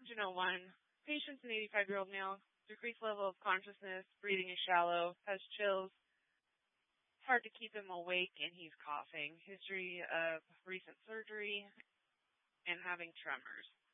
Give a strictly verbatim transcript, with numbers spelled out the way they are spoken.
Question oh one. Patient's an eighty-five-year-old male. Decreased level of consciousness. Breathing is shallow. Has chills. Hard to keep him awake, and he's coughing. History of recent surgery and having tremors.